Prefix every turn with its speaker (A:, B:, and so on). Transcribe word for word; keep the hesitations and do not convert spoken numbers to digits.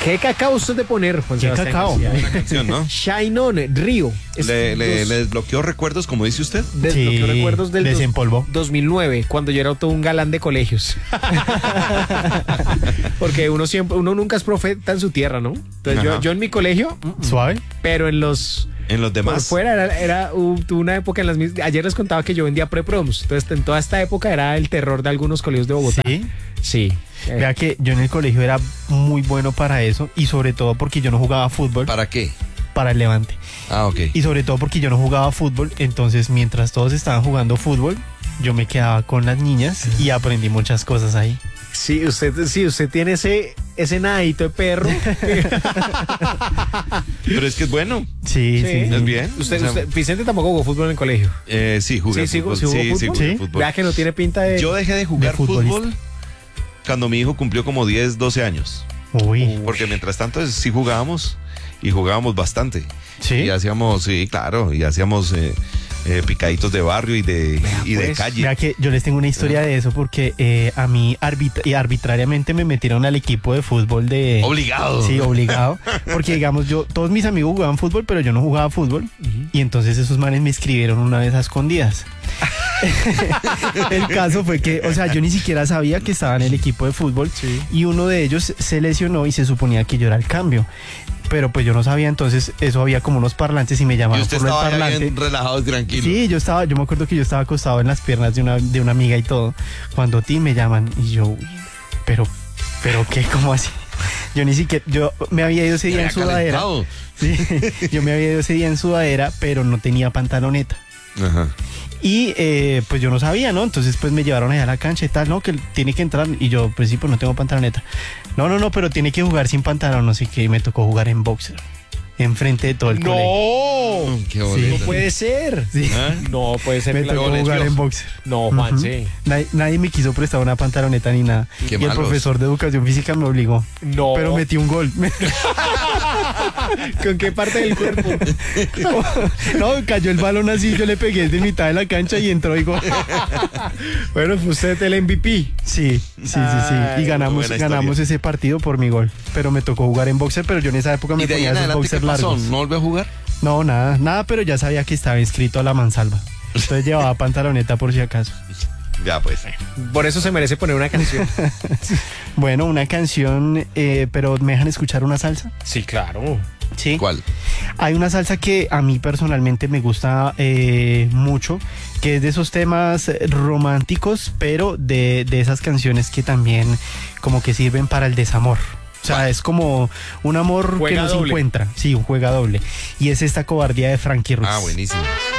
A: ¿Qué cacao usted de poner, Juan
B: ¿Qué
A: Sebastián
B: cacao?
A: García?
C: Una canción, ¿no?
A: Shine On, Río. Es
C: Le, le,
A: dos-
C: le desbloqueó recuerdos, como dice usted.
A: Desbloqueó
B: Sí,
A: recuerdos del dos-
B: desempolvó.
A: dos mil nueve, cuando yo era todo un galán de colegios. Porque uno siempre, uno nunca es profeta en su tierra, ¿no? Entonces yo,
C: Ajá.
A: yo en mi colegio, mm, mm,
B: ¿Suave?
A: pero en los
C: En los
A: por
C: demás.
A: fuera era, era uh, tuve una época en las mis- ayer les contaba que yo vendía pre-proms. Entonces en toda esta época era el terror de algunos colegios de Bogotá.
B: Sí.
A: Sí. Eh,
B: Vea que yo en el colegio era muy bueno para eso y sobre todo porque yo no jugaba fútbol
C: ¿Para qué?
B: para el Levante.
C: Ah, ok.
B: Y sobre todo porque yo no jugaba fútbol, entonces mientras todos estaban jugando fútbol, yo me quedaba con las niñas y aprendí muchas cosas ahí.
A: Sí, usted, sí, usted tiene ese, ese nadito de perro.
C: Pero es que es bueno.
B: Sí, sí,
A: Sí.
B: sí.
C: Es bien.
A: Usted,
C: O sea,
A: usted- Vicente tampoco jugó fútbol en el colegio.
C: eh, sí, jugué
A: Sí, sí,
C: fútbol.
A: sí jugó
C: sí, sí,
A: fútbol.
C: jugué
B: Sí.
C: fútbol.
A: Vea que no tiene pinta de...
C: Yo dejé de jugar
B: De futbolista.
C: fútbol cuando mi hijo cumplió como diez, doce años.
B: Uy,
C: Porque mientras tanto sí jugábamos y jugábamos bastante.
B: sí.
C: Y hacíamos, sí, claro, y hacíamos eh, eh, picaditos de barrio y de,
A: Vea,
C: y de
A: pues.
C: calle.
B: Vea que yo les tengo una historia de eso porque eh, a mí arbitra- y arbitrariamente me metieron al equipo de fútbol de...
C: Obligado.
B: Sí, obligado. Porque digamos, yo, todos mis amigos jugaban fútbol, pero yo no jugaba fútbol. Y entonces esos manes me escribieron una vez a escondidas. El caso fue que, o sea, yo ni siquiera sabía que estaba en el equipo de fútbol.
A: Sí.
B: Y uno de ellos se lesionó y se suponía que yo era el cambio. Pero pues yo no sabía, entonces eso había como unos parlantes y me
C: Y
B: llamaron
C: usted
B: por el
C: estaba ya
B: parlante.
C: bien relajado y tranquilo.
B: Sí, yo estaba, yo me acuerdo que yo estaba acostado en las piernas de una, de una amiga y todo. Cuando ti me llaman y yo, uy, pero, pero qué, ¿cómo así? Yo ni siquiera, yo me había ido ese día
C: Ya
B: en sudadera.
C: calentado.
B: Sí, yo me había ido ese día en sudadera, pero no tenía pantaloneta.
C: Ajá.
B: Y eh, pues yo no sabía, ¿no? Entonces pues me llevaron allá a la cancha y tal, ¿no? Que tiene que entrar. Y yo, pues sí, pues no tengo pantaloneta. No, no, no, pero tiene que jugar sin pantalón, no sé qué. Y me tocó jugar en boxer. Enfrente de todo el colegio.
A: ¡No!
C: Mm, Qué
A: No
C: bonito.
A: puede ser.
B: Sí.
C: ¿Ah?
A: No puede ser.
B: Me
A: que la-
B: tocó
C: le
B: jugar
C: dio.
B: en boxer.
A: No, Juan,
B: Ujú.
A: sí.
B: Nadie, nadie me quiso prestar una pantaloneta ni nada.
C: Qué
B: y el
C: malos.
B: profesor de educación física me obligó.
A: No.
B: Pero metí un gol.
A: ¿Con qué parte del cuerpo?
B: No, cayó el balón así, yo le pegué de mitad de la cancha y entró y gol.
A: Bueno, fue usted el M V P.
B: Sí, sí, sí, sí.
A: Ay,
B: Y ganamos,
C: buena
B: ganamos
C: historia.
B: ese partido por mi gol. Pero me tocó jugar en boxer, pero yo en esa época me
C: ¿Y de ahí
B: ponía
C: en
B: esos
C: adelante qué
B: boxers
C: pasó?
B: largos.
C: ¿No volvió a jugar?
B: No, nada, nada, pero ya sabía que estaba inscrito a la mansalva. Entonces llevaba pantaloneta por si acaso.
C: Ya, pues.
A: Por eso se merece poner una canción.
B: Bueno, una canción, eh, pero ¿me dejan escuchar una salsa?
A: Sí, claro.
B: Sí.
C: ¿Cuál?
B: Hay una salsa que a mí personalmente me gusta eh, mucho, que es de esos temas eh, románticos, pero de, de esas canciones que también como que sirven para el desamor. O sea, es como un amor
A: Juega
B: que no se
A: doble.
B: encuentra. Sí, un juega doble. Y es esta cobardía de Frankie Ruiz.
C: Ah, buenísimo.